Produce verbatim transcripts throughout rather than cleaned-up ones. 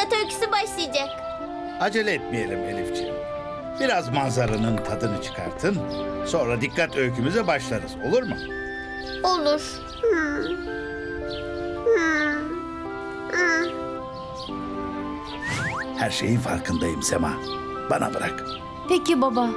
dikkat öyküsü başlayacak. Acele etmeyelim Elifciğim. Biraz manzaranın tadını çıkartın. Sonra dikkat öykümüze başlarız. Olur mu? Olur. Hmm. Hmm. Hmm. Her şeyin farkındayım Sema. Bana bırak. Peki baba.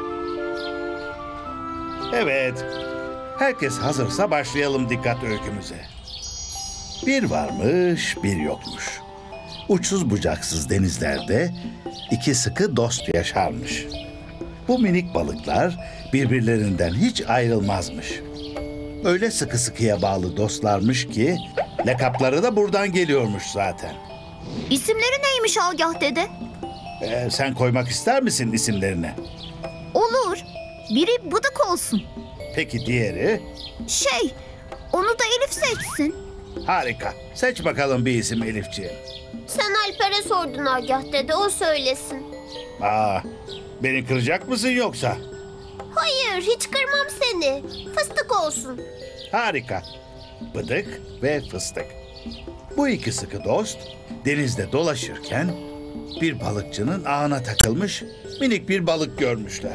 Evet. Herkes hazırsa başlayalım dikkat öykümüze. Bir varmış, bir yokmuş. Uçsuz bucaksız denizlerde iki sıkı dost yaşarmış. Bu minik balıklar birbirlerinden hiç ayrılmazmış. Öyle sıkı sıkıya bağlı dostlarmış ki lakapları da buradan geliyormuş zaten. İsimleri neymiş Agah dede? Ee, sen koymak ister misin isimlerini? Olur. Biri Bıdık olsun. Peki diğeri? Şey, onu da Elif seçsin. Harika. Seç bakalım bir isim Elifciğim. Sen Alper'e sordun Agah dede, o söylesin. Aa, beni kıracak mısın yoksa? Hayır, hiç kırmam seni. Fıstık olsun. Harika. Bıdık ve fıstık. Bu iki sıkı dost denizde dolaşırken bir balıkçının ağına takılmış minik bir balık görmüşler.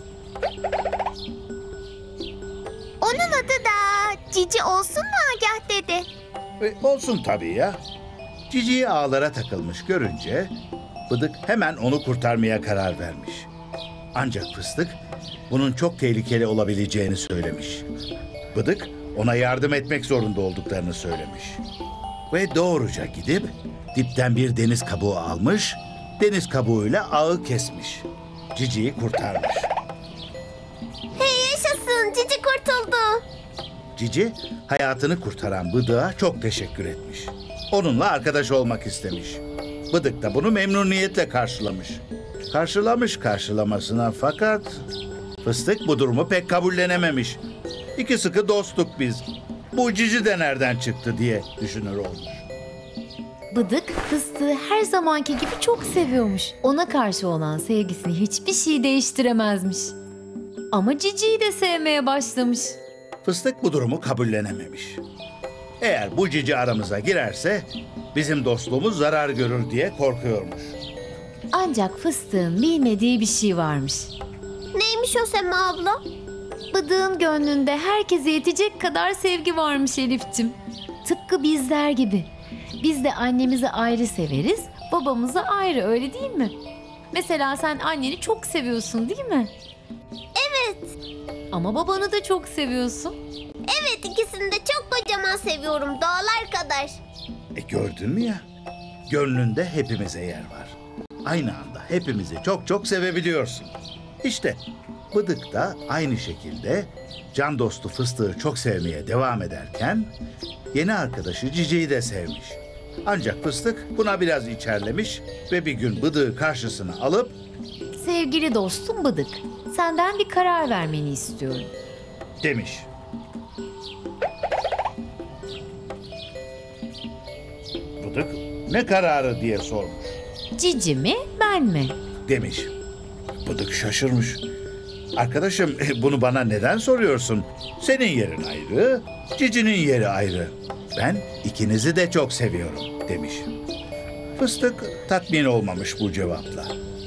Onun adı da Cici olsun mu Agah dede? E, olsun tabii ya. Cici'yi ağlara takılmış görünce Bıdık hemen onu kurtarmaya karar vermiş. Ancak fıstık bunun çok tehlikeli olabileceğini söylemiş. Bıdık ona yardım etmek zorunda olduklarını söylemiş. Ve doğruca gidip dipten bir deniz kabuğu almış, deniz kabuğuyla ağı kesmiş. Cici'yi kurtarmış. Hey yaşasın, Cici kurtuldu. Cici hayatını kurtaran Bıdık'a çok teşekkür etmiş. Onunla arkadaş olmak istemiş. Bıdık da bunu memnuniyetle karşılamış. Karşılamış karşılamasına fakat fıstık bu durumu pek kabullenememiş. İki sıkı dostluk biz. Bu Cici de nereden çıktı diye düşünür olmuş. Bıdık fıstığı her zamanki gibi çok seviyormuş. Ona karşı olan sevgisini hiçbir şey değiştiremezmiş. Ama Cici'yi de sevmeye başlamış. Fıstık bu durumu kabullenememiş. Eğer bu Cici aramıza girerse bizim dostluğumuz zarar görür diye korkuyormuş. Ancak fıstığın bilmediği bir şey varmış. Neymiş o Sema abla? Bıdığın gönlünde herkese yetecek kadar sevgi varmış Elif'cim. Tıpkı bizler gibi. Biz de annemizi ayrı severiz, babamızı ayrı, öyle değil mi? Mesela sen anneni çok seviyorsun değil mi? Evet. Ama babanı da çok seviyorsun. Evet, ikisini de çok kocaman seviyorum, dağlar kadar. E gördün mü ya? Gönlünde hepimize yer var. Aynı anda hepimizi çok çok sevebiliyorsun. İşte Bıdık da aynı şekilde can dostu fıstığı çok sevmeye devam ederken yeni arkadaşı Cici'yi de sevmiş. Ancak fıstık buna biraz içerlemiş ve bir gün Bıdık'ı karşısına alıp Sevgili dostum Bıdık, senden bir karar vermeni istiyorum. demiş. Bıdık ne kararı diye sormuş. Cici mi, ben mi? Demiş. Bıdık şaşırmış. Arkadaşım bunu bana neden soruyorsun? Senin yerin ayrı, Cici'nin yeri ayrı. Ben ikinizi de çok seviyorum demiş. Fıstık tatmin olmamış bu cevapla.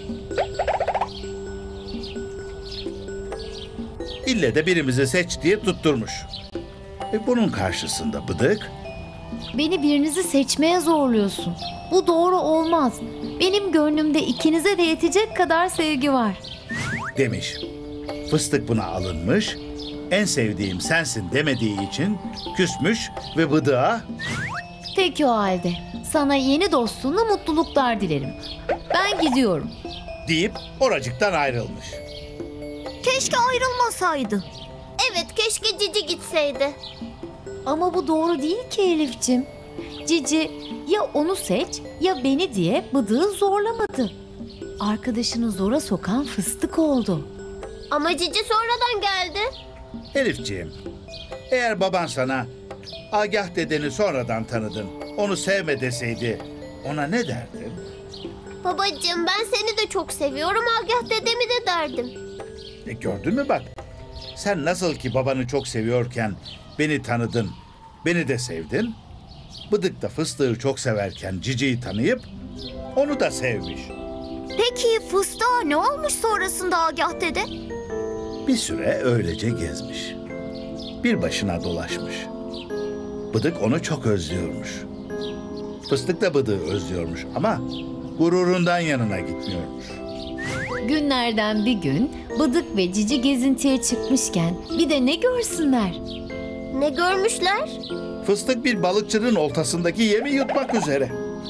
İlle de birimizi seç diye tutturmuş. E bunun karşısında Bıdık, Beni birinizi seçmeye zorluyorsun. Bu doğru olmaz. Benim gönlümde ikinize de yetecek kadar sevgi var. demiş. Fıstık buna alınmış, en sevdiğim sensin demediği için küsmüş ve Bıdık'a Peki o halde. Sana yeni dostluğuna mutluluklar dilerim. Ben gidiyorum. deyip oracıktan ayrılmış. Keşke ayrılmasaydı. Evet, keşke Cici gitseydi. Ama bu doğru değil ki Elif'cim. Cici ya onu seç ya beni diye Bıdık'ı zorlamadı. Arkadaşını zora sokan fıstık oldu. Ama Cici sonradan geldi. Elifciğim, eğer baban sana Agah dedeni sonradan tanıdın, onu sevme deseydi ona ne derdin? Babacığım, ben seni de çok seviyorum, Agah dedemi de derdim. E gördün mü bak, sen nasıl ki babanı çok seviyorken beni tanıdın, beni de sevdin. Bıdık da fıstığı çok severken Cici'yi tanıyıp Onu da sevmiş. Peki fıstığa ne olmuş sonrasında Agah dede? Bir süre öylece gezmiş. Bir başına dolaşmış. Bıdık onu çok özlüyormuş. Fıstık da Bıdık'ı özlüyormuş ama gururundan yanına gitmiyormuş. Günlerden bir gün Bıdık ve Cici gezintiye çıkmışken bir de ne görsünler? Ne görmüşler? Fıstık bir balıkçının oltasındaki yemi yutmak üzere.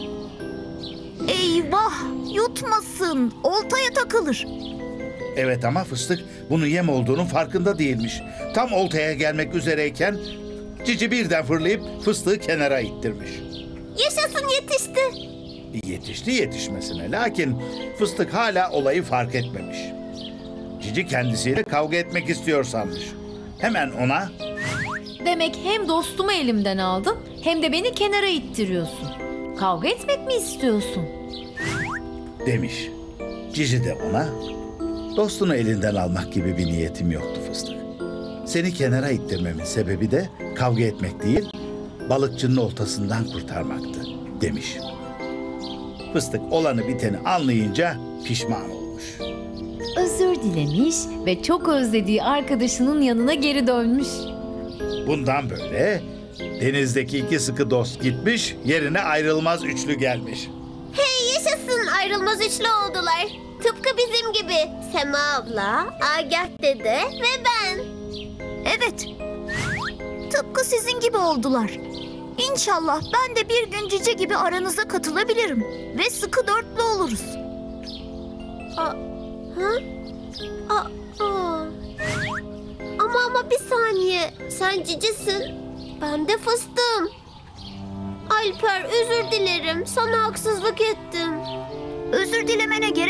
Eyvah, yutmasın, oltaya takılır. Evet ama Fıstık bunun yem olduğunun farkında değilmiş. Tam oltaya gelmek üzereyken Cici birden fırlayıp Fıstığı kenara ittirmiş. Yaşasın, yetişti. Yetişti yetişmesine, lakin Fıstık hala olayı fark etmemiş. Cici kendisiyle kavga etmek istiyor sanmış. Hemen ona Demek hem dostumu elimden aldın hem de beni kenara ittiriyorsun. Kavga etmek mi istiyorsun? demiş. Cici de ona, dostunu elinden almak gibi bir niyetim yoktu Fıstık. Seni kenara ittirmemin sebebi de kavga etmek değil, balıkçının oltasından kurtarmaktı demiş. Fıstık olanı biteni anlayınca pişman olmuş. Özür dilemiş ve çok özlediği arkadaşının yanına geri dönmüş. Bundan böyle denizdeki iki sıkı dost gitmiş, yerine ayrılmaz üçlü gelmiş. Hey, yaşasın, ayrılmaz üçlü oldular. Tıpkı bizim gibi. Sema abla, Agah dede ve ben. Evet, tıpkı sizin gibi oldular. İnşallah ben de bir gün Cici gibi aranıza katılabilirim ve sıkı dörtlü oluruz. Aa, hı? Aa, aa. Ama ama bir saniye. Sen Cici'sin. Ben de fıstığım. Alper, özür dilerim. Sana haksızlık ettim. Özür dilemene gerek